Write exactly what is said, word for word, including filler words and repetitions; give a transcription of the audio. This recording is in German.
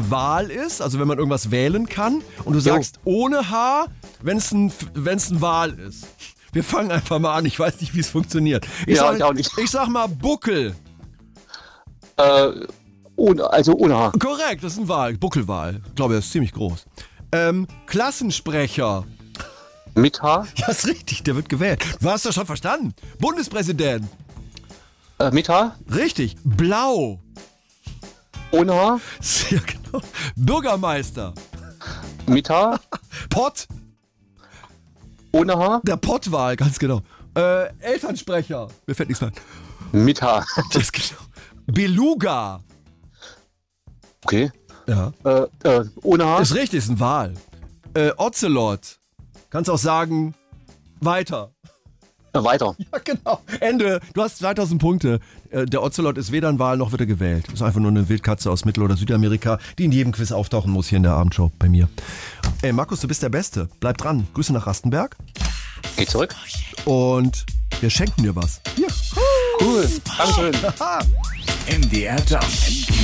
eine Wahl ist, also wenn man irgendwas wählen kann. Und du sagst jo. ohne H, wenn es ein, wenn's ein Wahl ist. Wir fangen einfach mal an. Ich weiß nicht, wie es funktioniert. Ich, ja, sag, ich, auch nicht. ich sag mal Buckel. Äh, ohne, also ohne H. Korrekt, das ist ein Wahl. Buckelwahl. Ich glaube, das ist ziemlich groß. Ähm, Klassensprecher. Mit H? Ja, ist richtig, der wird gewählt. Du hast das schon verstanden. Bundespräsident. Äh, mit H? Richtig. Blau. Ohne H? Ja, genau. Bürgermeister. Mit H? Pott. Ohne H? Der Pottwahl, ganz genau. Äh, Elternsprecher. Mir fällt nichts mehr ein. Mit H. Das genau. Beluga. Okay. Ja. Äh, äh, ohne H? Ist richtig, ist ein Wahl. Äh, Ocelot. Kannst auch sagen, weiter. Äh, weiter. Ja, genau. Ende. Du hast zweitausend Punkte. Äh, der Ocelot ist weder ein Wal noch wird er gewählt. Ist einfach nur eine Wildkatze aus Mittel- oder Südamerika, die in jedem Quiz auftauchen muss hier in der Abendshow bei mir. Ey, Markus, du bist der Beste. Bleib dran. Grüße nach Rastenberg. Geh zurück. Und wir schenken dir was. Hier. Cool. Dankeschön. M D R Jump.